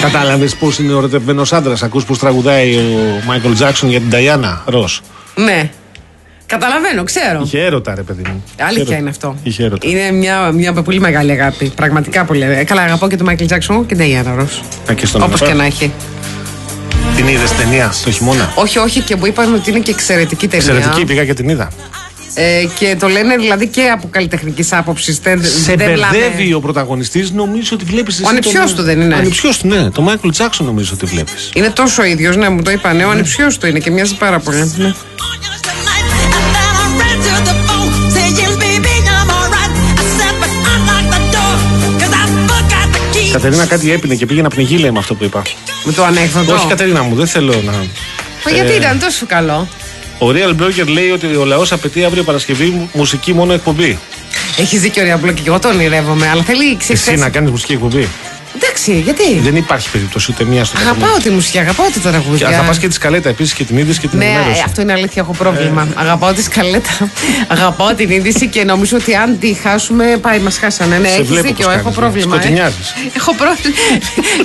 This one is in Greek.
Κατάλαβες πώς είναι ο ερωτευμένος άντρας? Ακούς πως τραγουδάει ο Μάικλ Τζάκσον για την Νταϊάννα Ρος? Ναι. Καταλαβαίνω, ξέρω. Είχε έρωτα, ρε παιδί μου. Αλήθεια είναι αυτό. Είχε έρωτα. Είναι μια πολύ μεγάλη αγάπη. Πραγματικά πολύ. Καλά, αγαπώ και τον Μάικλ Τζάκσον και την Νταϊάννα Ρος. Όπως και να έχει. Την είδες ταινία το χειμώνα? Όχι, και μου είπαν ότι είναι και εξαιρετική ταινία. Εξαιρετική, πήγα και την είδα. Και το λένε δηλαδή και από καλλιτεχνικής άποψης. Σε μπερδεύει ο πρωταγωνιστής, νομίζω ότι βλέπεις. Ο ανιψιός του δεν είναι? Ο ανιψιός του, ναι. Το Μάικλ Τζάκσον νομίζω ότι βλέπεις. Είναι τόσο ίδιος, ναι, μου το είπανε. Ο ανιψιός του είναι και μοιάζει πάρα πολύ. Ναι. Κατερίνα κάτι έπινε και πήγε να πνιγεί, λέει, με αυτό που είπα. Με το ανέκδοτο? Όχι, Κατερίνα μου, δεν θέλω να. Γιατί ήταν τόσο καλό? Ο Real Blogger λέει ότι ο λαός απαιτεί αύριο Παρασκευή μουσική μόνο εκπομπή. Έχεις δίκιο, Real Blogger, και εγώ το ονειρεύομαι, αλλά θέλει Εσύ να κάνεις μουσική εκπομπή? Εντάξει, γιατί? Δεν υπάρχει περίπτωση ούτε μία στο Αγαπάω τη μουσική, αγαπάω τη τραγούδια. Και αγαπάς και τη σκαλέτα επίσης και την είδηση και την ενημέρωση. Ναι, αυτό είναι αλήθεια, έχω πρόβλημα. Αγαπάω τη σκαλέτα, αγαπάω την είδηση και νομίζω ότι αν τη χάσουμε, πάει, μας χάσανε. Ναι, έχεις δίκιο, έχω πρόβλημα. Σκοτεινιάζεις. Έχω πρόβλημα.